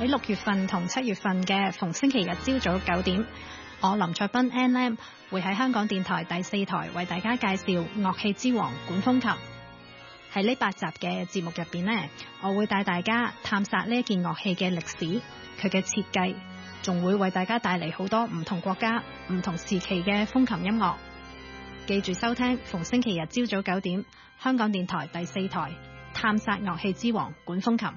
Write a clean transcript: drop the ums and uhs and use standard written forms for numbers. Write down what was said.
喺6月份同7月份嘅逢星期日朝早9點，我林卓斌 Ann Lam 會喺香港電台第4台為大家介紹樂器之王管風琴。喺呢8集嘅節目入邊呢，我會帶大家探索呢一件樂器嘅歷史，佢嘅設計，仲會為大家帶嚟好多唔同國家、唔同時期嘅風琴音樂。記住收聽逢星期日朝早9點，香港電台第4台探索樂器之王管風琴。